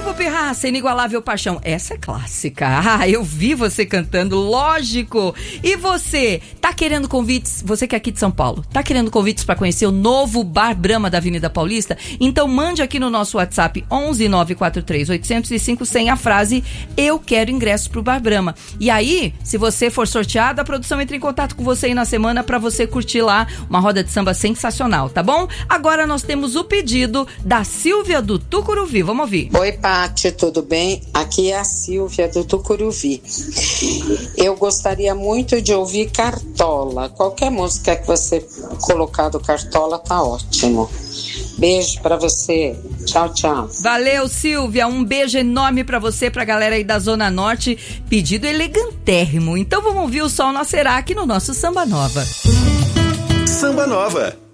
Gustavo Pirraça, Inigualável Paixão. Essa é clássica. Ah, eu vi você cantando, lógico. E você, tá querendo convites? Você que é aqui de São Paulo, tá querendo convites para conhecer o novo Bar Brahma da Avenida Paulista? Então mande aqui no nosso WhatsApp 11-943-805-100 a frase "Eu quero ingressos pro Bar Brahma". E aí, se você for sorteado, a produção entra em contato com você aí na semana para você curtir lá uma roda de samba sensacional, tá bom? Agora nós temos o pedido da Silvia do Tucuruvi. Vamos ouvir. Oi, Pati, tudo bem? Aqui é a Silvia do Tucuruvi. Eu gostaria muito de ouvir Cartola. Qualquer música que você colocar do Cartola tá ótimo. Beijo pra você. Tchau, tchau. Valeu, Silvia. Um beijo enorme pra você, pra galera aí da Zona Norte. Pedido elegantérrimo. Então vamos ouvir o Sol Nascerá aqui no nosso Samba Nova. Samba Nova.